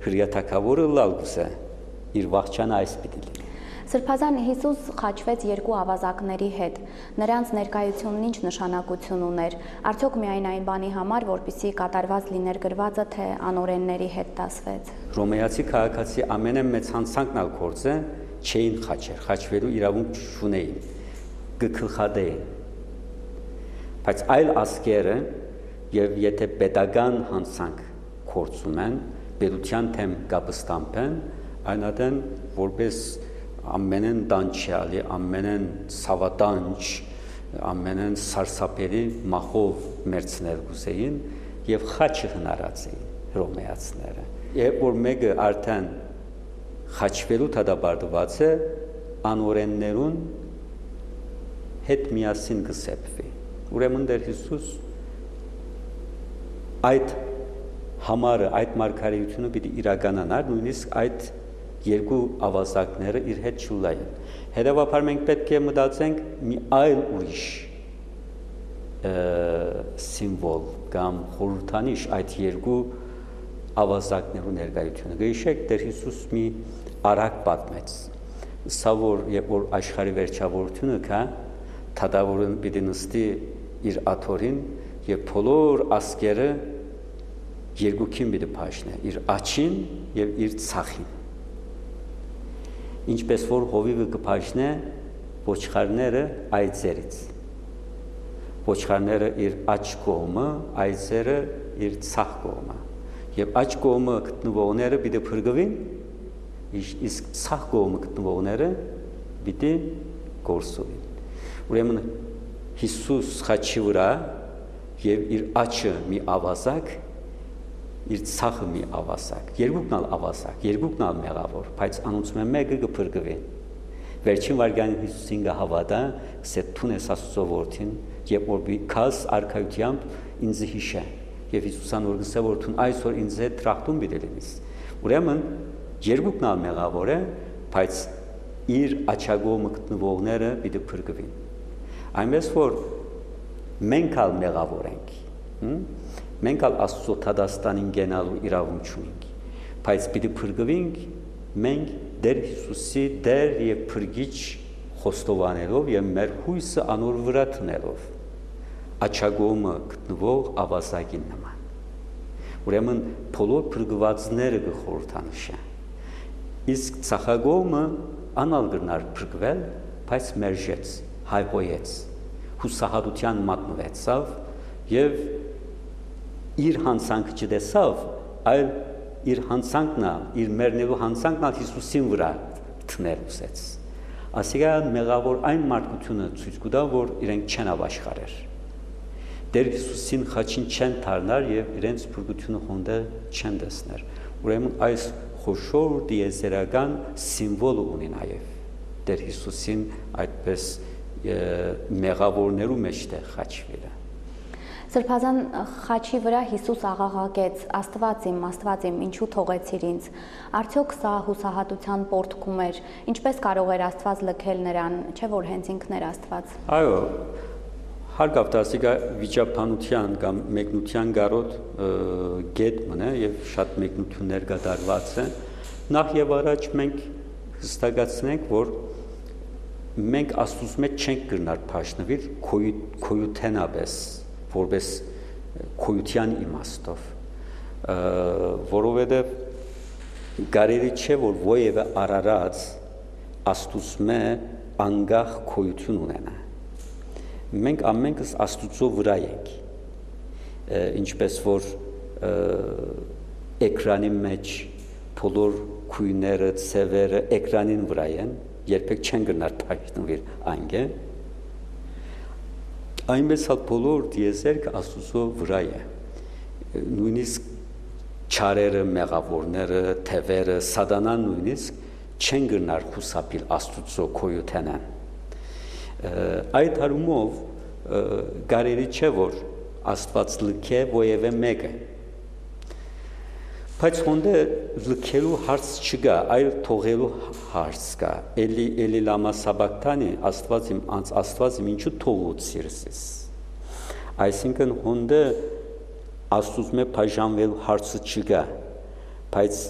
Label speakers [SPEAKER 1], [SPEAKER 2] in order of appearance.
[SPEAKER 1] հրյաթակավորը լալգուս է իր վաղճանը այս պիտի լինի։
[SPEAKER 2] Սրբազան Հիսուս խաչվեց երկու ավազակների հետ, նրանց ներկայությունն ինչ նշանակություն ուներ, արդյոք միայն այն բանի համար, որպեսզի կատարված լիներ գրվածը, թե անօրենների հետ դասվեց։
[SPEAKER 1] Հռոմեացի քաղաքացի ամենամեծ հանցանքն ալ գործը չէին խաչեր, խաչվելու իրավունք չունեին, գքլխադեին։ Բայց այլ ազգերը եւ եթե պետական հանցանք գործում են, պետության թեմ կապստամփեն, այնադեն որպես ամենեն դանչյալի, ամենեն ցավատանջ, ամենեն սարսափելի մախով մերցնել գուսեին եւ խաչը հնարած էին հռոմեացիները։ Երբ որ մեկը արդեն խաչվելու դադարված է, անօրեններուն հետ միասին կսեպվի։ Ուրեմն Տեր Հիսուս այդ համարը, այդ մարգարեությունը պիտի իրականանար, նույնիսկ այդ երկու ավազակները իր հետ չուլային։ Հետևաբար մենք պետք է մտածենք մի այլ ուրիշ սիմվոլ կամ խորհրդանիշ այդ երկու ավազակներու ներկայությունը։ Գիշեք Տեր Հիսուս մի արագ պատմեց։ Սա որ երբ որ աշխարհի վերջավորությունը կա, թադավորն պիտի նստի իր աթորին եւ բոլոր ասկերը երկուքին պիտի փաշնե, իր աչին եւ իր ցախին։ Ինչպես որ հովիվը կփաշնե ոչխարները այծերից։ Ոչխարները իր աչ կողմը, այծերը իր ցախ կողմը։ Եվ աչ կողմը գտնվողները պիտի փրկվին, իսկ ցախ կողմը գտնվողները պիտի կորսուվին։ Ուրեմն Հիսուս խաչի վրա եւ իր աչը մի ավազակ, իր ցախը մի ավազակ, երկուքն ալ ավազակ, երկուքն ալ մեղավոր, բայց անոնցում մեկը կփրկվի։ Վերջին վարքյանին Հիսուսին կհավատա, սե տուն ես Աստծո որդին, երբ որ քաս արքայությամբ ինձ հիշե։ Եվ Հիսուսան որ գսե որ տուն այսօր ինձ հետ տրախտում պիտի լինես։ Ուրեմն երկուքն ալ մեղավոր է, բայց իր աչագոմը գտնվողները պիտի փրկվին։ Այնպես որ մենք ալ մեղավոր ենք, մենք ալ Աստծո Թադաստանին գնալու իրավունք չունենք, բայց պիտի փրկվենք մենք Տեր Հիսուսի դեր եւ փրկիչ խոստովանելով եւ մեր հույսը անոր վրա տնելով, աչագոմը գտնվող ավազակին նման։ Ուրեմն բոլոր փրկվածները կխորհրդանշեն։ Իսկ ցախագոմը անալ գրնար փրկվել, բայց մերժեց, հայհոյեց, հուսահատության մատնվեցավ եւ իր հանցանքը չտեսավ, այլ իր հանցանքն, իր մեռնելու հանցանքն Հիսուսին վրա թնել ուսեց։ Ասիկան մեղավոր այն մարդկությունը ցույց կտա, որ իրենք չեն ապաշխարեր։ Տեր Հիսուսին խաչին չեն թարնար եւ իրենց փրկությունը խոնդը չեն տեսներ։ Ուրեմն այս խոշոր դիեզերական սիմվոլը ունի նաեւ Տեր Հիսուսին այդպես մեղավորներու մեջտեղ խաչվելը։
[SPEAKER 2] Սրբազան խաչի վրա Հիսուս աղաղակեց. Աստված իմ, ինչու թողեցիր ինձ։ Արդյոք սա հուսահատության պորտքում էր, ինչպես կարող էր Աստված լքել նրան, չէ՞ որ հենց ինքն էր Աստված։
[SPEAKER 1] Այո, հարկավ դասիկա վիճաբանության կամ մեկնության գարոտ գետ մնա եւ շատ մեկնություններ կատարված է։ Նախ եւ առաջ մենք հստակացնենք, որ մենք Աստծուց մեջ չենք գրնար փաշնվել քոյութենաբես որպես քոյության իմաստով, որովհետև կարելի չէ, որ ովևէ արարած Աստծո անգախ քոյություն ունենա։ Մենք ամենքս Աստծո վրա ենք, ինչպես որ էկրանի մեջ բոլոր քույները, ցևերը էկրանին վրա են, երբեք չեն գնար փաշնվել անգե։ Այնպես հալ բոլոր դիեզերքը Աստծո վրա է, նույնիսկ չարերը, մեղավորները, թևերը, սատանան նույնիսկ չեն գնար խուսափիլ Աստծո քոյութենան։ Այդ հարումով կարելի չէ, որ Աստված լքե ովևէ մեկը։ Բայց հոնդե լքելու հարց չկա, այլ թողելու հարց կա։ Էլի լամա սաբակտանի Աստված իմ ինչու թողուցիր ես։ Այսինքն հոնդե Աստծուց մե բաժանվելու հարցը չկա, բայց